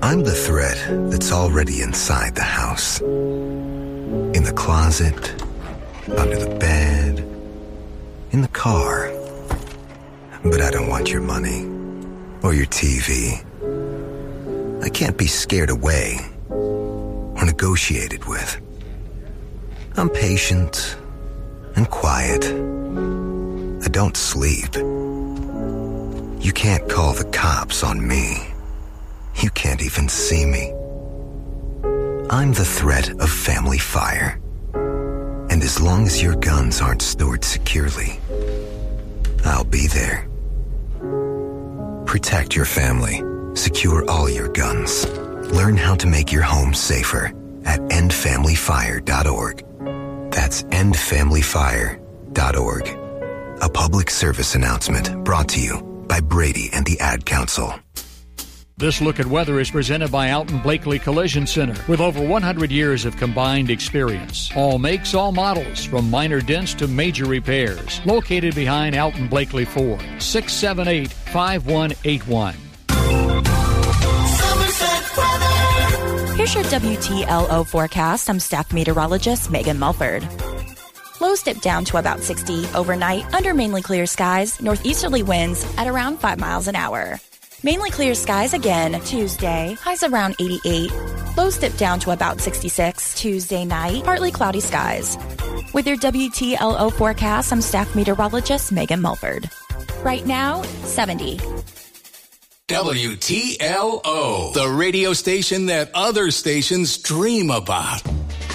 I'm the thread that's already inside the house. In the closet, under the bed, in the car. But I don't want your money or your TV. I can't be scared away or negotiated with. I'm patient and quiet. I don't sleep. You can't call the cops on me. You can't even see me. I'm the threat of family fire. And as long as your guns aren't stored securely, I'll be there. Protect your family. Secure all your guns. Learn how to make your home safer at endfamilyfire.org. That's endfamilyfire.org. A public service announcement brought to you by Brady and the Ad Council. This Look at Weather is presented by Alton Blakely Collision Center with over 100 years of combined experience. All makes, all models, from minor dents to major repairs. Located behind Alton Blakely Ford, 678-5181. Here's your WTLO forecast. I'm staff meteorologist Megan Mulford. Lows dip down to about 60 overnight under mainly clear skies. Northeasterly winds at around 5 miles an hour. Mainly clear skies again Tuesday. Highs around 88. Lows dip down to about 66. Tuesday night, partly cloudy skies. With your WTLO forecast, I'm staff meteorologist Megan Mulford. Right now, 70. WTLO, the radio station that other stations dream about.